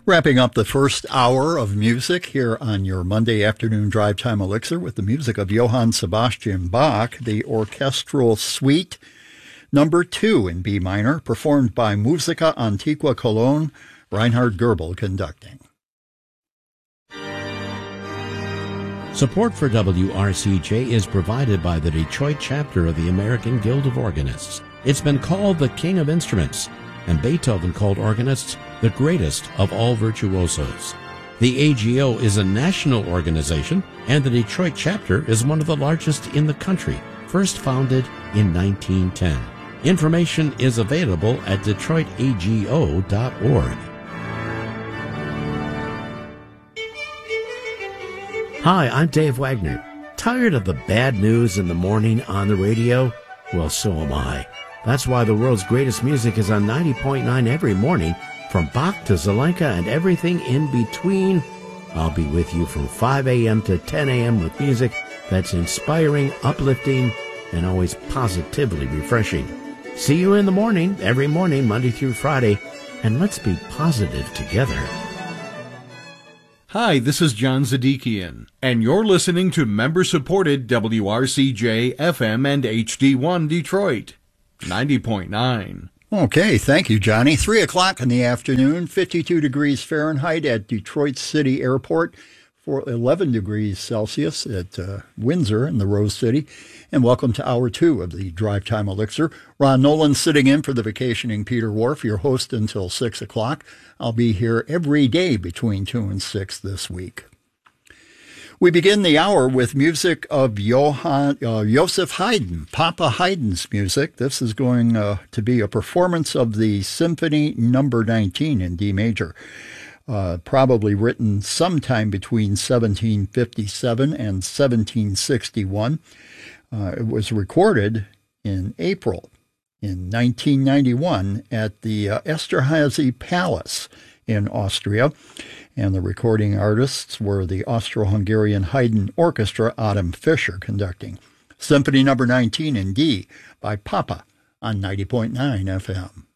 Wrapping up the first hour of music here on your Monday afternoon drive time elixir with the music of Johann Sebastian Bach, the Orchestral Suite number 2 in B minor, performed by Musica Antiqua Cologne, Reinhard Goebel conducting. Support for WRCJ is provided by the Detroit chapter of the American Guild of Organists. It's been called the King of Instruments, and Beethoven called organists the greatest of all virtuosos. The AGO is a national organization, and the Detroit chapter is one of the largest in the country, first founded in 1910. Information is available at detroitago.org. Hi, I'm Dave Wagner. Tired of the bad news in the morning on the radio? Well, so am I. That's why the world's greatest music is on 90.9 every morning, from Bach to Zelenka and everything in between. I'll be with you from 5 a.m. to 10 a.m. with music that's inspiring, uplifting, and always positively refreshing. See you in the morning, every morning, Monday through Friday, and let's be positive together. Hi, this is John Zadikian, and you're listening to member-supported WRCJ FM and HD1 Detroit, 90.9. Okay, thank you, Johnny. 3 o'clock in the afternoon, 52 degrees Fahrenheit at Detroit City Airport, for 11 degrees Celsius at Windsor in the Rose City. And welcome to Hour 2 of the Drive Time Elixir. Ron Nolan sitting in for the vacationing Peter Wharf, your host until 6 o'clock. I'll be here every day between 2 and 6 this week. We begin the hour with music of Joseph Haydn, Papa Haydn's music. This is going to be a performance of the Symphony Number 19 in D major, probably written sometime between 1757 and 1761. It was recorded in April in 1991 at the Esterhazy Palace in Austria. And the recording artists were the Austro-Hungarian Haydn Orchestra, Adam Fischer conducting. Symphony Number 19 in D by Papa on 90.9 FM.